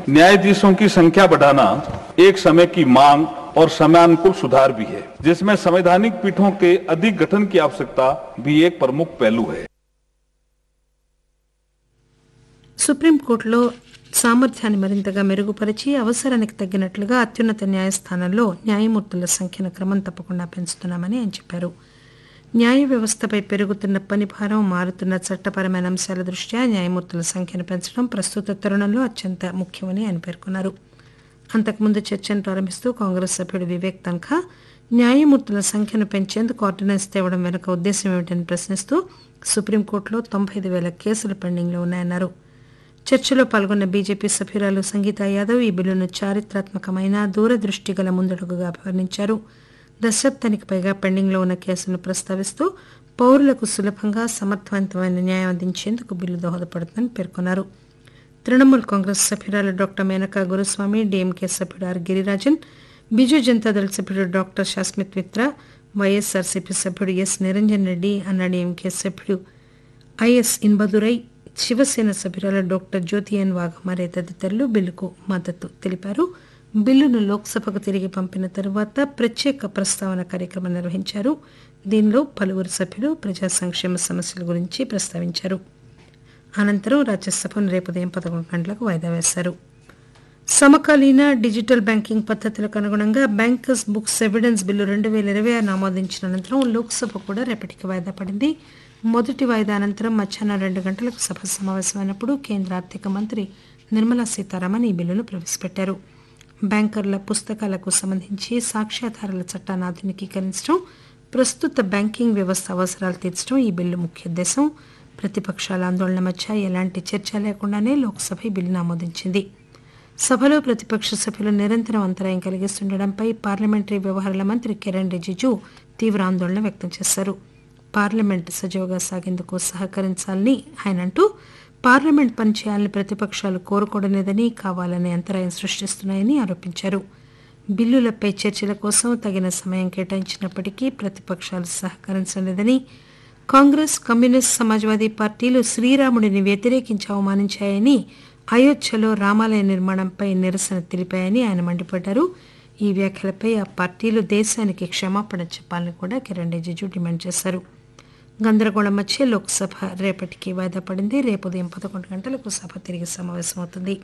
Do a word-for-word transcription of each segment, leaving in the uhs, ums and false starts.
न्यायाधीशों की संख्या बढ़ाना एक समय की मांग और समयानुकूल सुधार भी है, जिसमें संवैधानिक पीठों के अधिक गठन की आवश्यकता भी एक प्रमुख पहलू है। సుప్రీంకోర్టులో సామర్థ్యాన్ని మరింతగా మెరుగుపరిచి అవసరానికి తగ్గినట్లుగా అత్యున్నత న్యాయస్థానంలో న్యాయమూర్తుల సంఖ్యను క్రమం తప్పకుండా పెంచుతున్నామని ఆయన చెప్పారు. న్యాయ వ్యవస్థపై పెరుగుతున్న పనిభారం, మారుతున్న చట్టపరమైన అంశాల దృష్ట్యా న్యాయమూర్తుల సంఖ్యను పెంచడం ప్రస్తుత తరుణంలో అత్యంత ముఖ్యమని ఆయన పేర్కొన్నారు. అంతకుముందు చర్చను ప్రారంభిస్తూ కాంగ్రెస్ సభ్యుడు వివేక్ తన్ఖా న్యాయమూర్తుల సంఖ్యను పెంచేందుకు ఆర్డినెన్స్ తేవడం వెనుక ఉద్దేశం ఏమిటని ప్రశ్నిస్తూ సుప్రీంకోర్టులో తొంభై ఐదు వేల కేసులు పెండింగ్లో ఉన్నాయన్నారు. చర్చలో పాల్గొన్న బీజేపీ సభ్యురాలు సంగీతా యాదవ్ ఈ బిల్లును చారిత్రాత్మకమైన దూరదృష్టి గల ముందడుగుగా అభివర్ణించారు. దశాబ్దానికి పైగా పెండింగ్లో ఉన్న కేసులను ప్రస్తావిస్తూ పౌరులకు సులభంగా సమర్థవంతమైన న్యాయం అందించేందుకు బిల్లు దోహదపడుతుందని పేర్కొన్నారు. తృణమూల్ కాంగ్రెస్ సభ్యురాలు డాక్టర్ మేనకా గురుస్వామి, డీఎంకే సభ్యుడు ఆర్ గిరిరాజన్, బిజు జనతాదళ సభ్యుడు డాక్టర్ శాస్మిత్ మిత్రా, వైఎస్ఆర్సీపీ సభ్యుడు ఎస్ నిరంజన్ రెడ్డి, అన్నాడీఎంకే సభ్యుడు ఐఎస్ ఇన్బదురై, శివసేన సభ్యురాలు డాక్టర్ జ్యోతి ఎన్ వాఘమారే తదితరులు బిల్లుకు మద్దతు తెలిపారు. బిల్లును లోక్సభకు తిరిగి పంపిన తరువాత ప్రత్యేక ప్రస్తావన కార్యక్రమం నిర్వహించారు. దీనిలో పలువురు సభ్యులు ప్రజా సంక్షేమ సమస్యల గురించి ప్రస్తావించారు. అనంతరం రాజ్యసభను రేపు ఉదయం పదకొండు గంటలకు వాయిదా వేశారు. సమకాలీన డిజిటల్ బ్యాంకింగ్ పద్దతులకు అనుగుణంగా బ్యాంకర్స్ బుక్స్ ఎవిడెన్స్ బిల్లు రెండు వేల ఇరవై ఆరు ఆమోదించిన అనంతరం లోక్సభ కూడా రేపటికి వాయిదా పడింది. మొదటి వాయిదా అనంతరం మధ్యాహ్నం రెండు గంటలకు సభ సమావేశమైనప్పుడు కేంద్ర ఆర్థిక మంత్రి నిర్మలా సీతారామన్ ఈ బిల్లును ప్రవేశపెట్టారు. బ్యాంకర్ల పుస్తకాలకు సంబంధించి సాక్ష్యాధారాల చట్టాన్ని ఆధునికీకరించడం, ప్రస్తుత బ్యాంకింగ్ వ్యవస్థ అవసరాలు తీర్చడం ఈ బిల్లు ముఖ్య ఉద్దేశం. ప్రతిపక్షాల ఆందోళన మధ్య ఎలాంటి చర్చ లేకుండానే లోక్సభ ఈ బిల్లును ఆమోదించింది. సభలో ప్రతిపక్ష సభ్యులు నిరంతరం అంతరాయం కలిగిస్తుండటంపై పార్లమెంటరీ వ్యవహారాల మంత్రి కిరణ్ రిజిజు తీవ్ర ఆందోళన వ్యక్తం చేశారు. పార్లమెంట్ సజావుగా సాగేందుకు సహకరించాలని ఆయన అంటూ పార్లమెంట్ పనిచేయాలని ప్రతిపక్షాలు కోరుకోవడలేదని, కావాలని అంతరాయం సృష్టిస్తున్నాయని ఆరోపించారు. బిల్లులపై చర్చల కోసం తగిన సమయం కేటాయించినప్పటికీ ప్రతిపక్షాలు సహకరించలేదని, కాంగ్రెస్, కమ్యూనిస్ట్, సమాజ్వాదీ పార్టీలు శ్రీరాముడిని వ్యతిరేకించి అవమానించాయని, అయోధ్యలో రామాలయ నిర్మాణంపై నిరసన తెలిపాయని ఆయన మండిపడ్డారు. ఈ వ్యాఖ్యలపై ఆ పార్టీలు దేశానికి క్షమాపణ చెప్పాలని కూడా కిరణ్ రిజిజు డిమాండ్ చేశారు. గందరగోళం మధ్య లోక్సభ రేపటికి వాయిదా పడింది. రేపు ఉదయం పదకొండు గంటలకు సభ తిరిగి సమావేశమవుతుంది.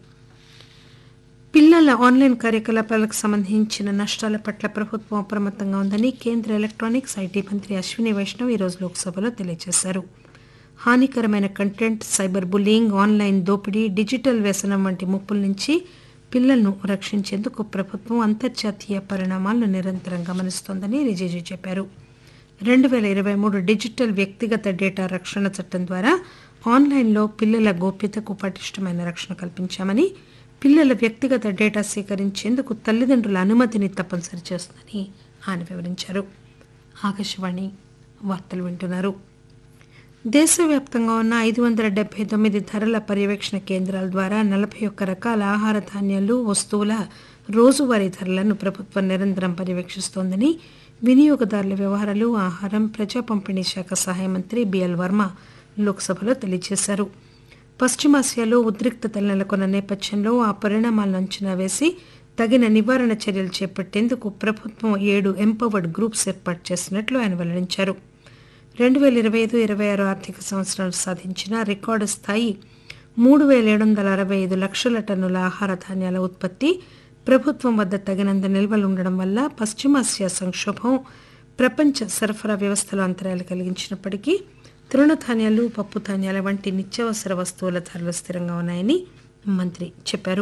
పిల్లల ఆన్లైన్ కార్యకలాపాలకు సంబంధించిన నష్టాల పట్ల ప్రభుత్వం అప్రమత్తంగా ఉందని కేంద్ర ఎలక్ట్రానిక్స్, ఐటీ మంత్రి అశ్విని వైష్ణవ్ ఈరోజు లోక్సభలో తెలియజేశారు. హానికరమైన కంటెంట్, సైబర్ బుల్లింగ్, ఆన్లైన్ దోపిడీ, డిజిటల్ వ్యసనం వంటి ముప్పుల నుంచి పిల్లలను రక్షించేందుకు ప్రభుత్వం అంతర్జాతీయ పరిణామాలను నిరంతరం గమనిస్తోందని రిజిజు చెప్పారు. రెండు వేల ఇరవై మూడు డిజిటల్ వ్యక్తిగత డేటా రక్షణ చట్టం ద్వారా ఆన్లైన్లో పిల్లల గోప్యతకు పటిష్టమైన రక్షణ కల్పించామని, పిల్లల వ్యక్తిగత డేటా సేకరించేందుకు తల్లిదండ్రుల అనుమతిని తప్పనిసరి చేస్తుందని ఆయన వివరించారు. ఆకాశవాణి వార్తలు వింటున్నారు. దేశవ్యాప్తంగా ఉన్న ఐదు వందల డెబ్బై తొమ్మిది ధరల పర్యవేక్షణ కేంద్రాల ద్వారా నలభై ఒక్క రకాల ఆహార ధాన్యాలు, వస్తువుల రోజువారీ ధరలను ప్రభుత్వం నిరంతరం పర్యవేక్షిస్తోందని వినియోగదారుల వ్యవహారాలు, ఆహారం, ప్రజా పంపిణీ శాఖ సహాయ మంత్రి బిఎల్ వర్మ లోక్సభలో తెలియజేశారు. పశ్చిమాసియాలో ఉద్రిక్తతలు నెలకొన్న నేపథ్యంలో ఆ పరిణామాలను అంచనా వేసి తగిన నివారణ చర్యలు చేపట్టేందుకు ప్రభుత్వం ఏడు ఎంపవర్డ్ గ్రూప్స్ ఏర్పాటు చేసినట్లు ఆయన వెల్లడించారు. రెండు వేల ఇరవై ఐదు ఇరవై ఆరు ఆర్థిక సంవత్సరాలు సాధించిన రికార్డు స్థాయి మూడు వేల ఏడు వందల అరవై ఐదు లక్షల టన్నుల ఆహార ధాన్యాల ఉత్పత్తి ప్రభుత్వం వద్ద తగినంత నిల్వలు ఉండడం వల్ల పశ్చిమాసియా సంక్షోభం ప్రపంచ సరఫరా వ్యవస్థలో అంతరాయాలు కలిగించినప్పటికీ తృణధాన్యాలు, పప్పు ధాన్యాల వంటి నిత్యావసర వస్తువుల ధరలు స్థిరంగా ఉన్నాయని మంత్రి చెప్పారు.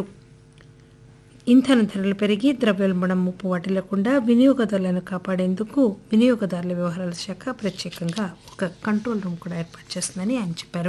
ఇంధన ధరలు పెరిగి ద్రవ్యోల్బణం ముప్పు వాటిల్లకుండా వినియోగదారులను కాపాడేందుకు వినియోగదారుల వ్యవహారాల శాఖ ప్రత్యేకంగా ఒక కంట్రోల్ రూమ్ కూడా ఏర్పాటు చేస్తుందని ఆయన చెప్పారు.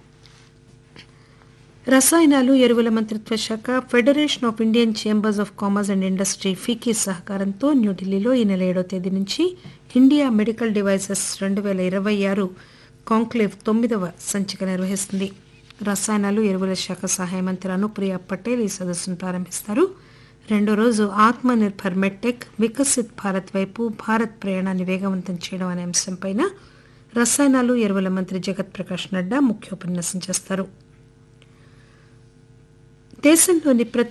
రసాయనాలు, ఎరువుల మంత్రిత్వ శాఖ, federation of Indian chambers of commerce and industry FICCI సహకారంతో న్యూఢిల్లీలో ఈ నెల ఏడో తేదీ నుంచి ఇండియా మెడికల్ డివైసెస్ రెండు వేల ఇరవై ఆరు కాంక్లేవ్ తొమ్మిదవ సంచిక నిర్వహిస్తుంది. రసాయనాలు, ఎరువుల శాఖ సహాయ మంత్రి అనుప్రియ పటేల్ ఈ సదస్సును ప్రారంభిస్తారు. రెండో రోజు ఆత్మ నిర్భర్ మెడ్టెక్, వికసిత్ భారత్ వైపు భారత్ ప్రయాణాన్ని వేగవంతం చేయడం అనే అంశంపై రసాయనాలు, ఎరువుల మంత్రి జగత్ ప్రకాష్ నడ్డా ముఖ్యోపన్యాసం చేస్తారు. దేశంలోని ప్రతి